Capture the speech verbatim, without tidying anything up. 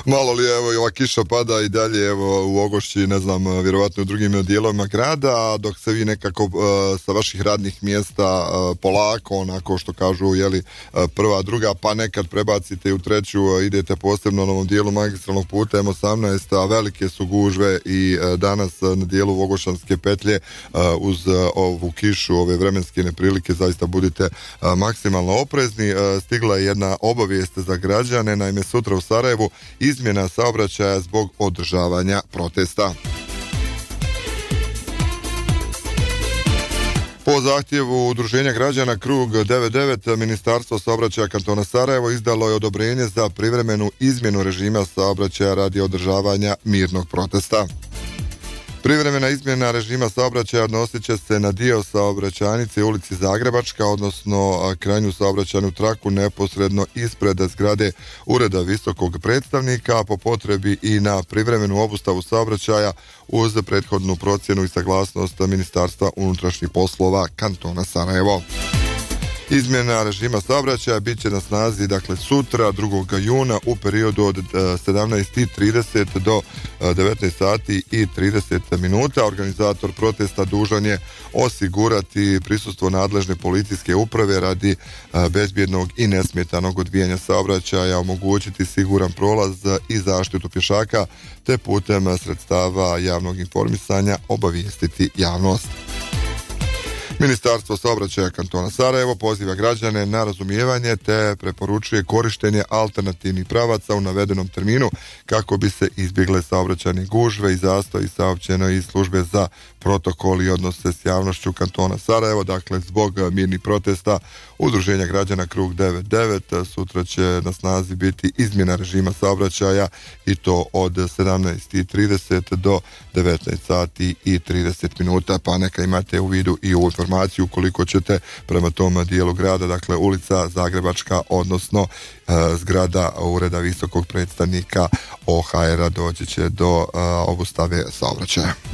Malo li evo i ova kiša pada i dalje evo u Ogošći, ne znam, vjerovatno u drugim dijelovima grada, dok se vi nekako uh, sa vaših radnih mjesta uh, polako, onako što kažu, jeli, uh, prva, druga, pa nekad prebacite u treću, uh, idete posebno na ovom dijelu magistralnog puta M osamnaest, a velike su gužve i uh, danas uh, na dijelu Vogošanske petlje uh, uz uh, ovu kišu, ove vremenske neprilike, zaista budite uh, maksimalno oprezni. Uh, stigla je jedna obavijest za građane, naime sutra u Sarajevu izmjena saobraćaja zbog održavanja protesta. Po zahtjevu Udruženja građana Krug devedeset devet, Ministarstvo saobraćaja kantona Sarajevo izdalo je odobrenje za privremenu izmjenu režima saobraćaja radi održavanja mirnog protesta. Privremena izmjena režima saobraćaja odnosit će se na dio saobraćajnice ulici Zagrebačka, odnosno krajnju saobraćajnu traku neposredno ispred zgrade Ureda visokog predstavnika, a po potrebi i na privremenu obustavu saobraćaja uz prethodnu procjenu i saglasnost Ministarstva unutrašnjih poslova kantona Sarajevo. Izmjena režima saobraćaja bit će na snazi dakle sutra drugog juna u periodu od sedamnaest i trideset do devetnaest sati i trideset minuta. Organizator protesta dužan je osigurati prisustvo nadležne policijske uprave radi bezbjednog i nesmetanog odvijanja saobraćaja, omogućiti siguran prolaz i zaštitu pješaka, te putem sredstava javnog informisanja obavijestiti javnost. Ministarstvo saobraćaja kantona Sarajevo poziva građane na razumijevanje te preporučuje korištenje alternativnih pravaca u navedenom terminu kako bi se izbjegle saobraćajne gužve i zastoj, saopćeno iz službe za protokol i odnose s javnošću kantona Sarajevo. Dakle, zbog mirnih protesta Udruženja građana Krug devedeset devet sutra će na snazi biti izmjena režima saobraćaja i to od sedamnaest i trideset do devetnaest sati i trideset minuta, pa neka imate u vidu i ovu informaciju koliko ćete prema tom dijelu grada, dakle ulica Zagrebačka, odnosno e, zgrada Ureda visokog predstavnika O H R-a doći će do e, obustave saobraćaja.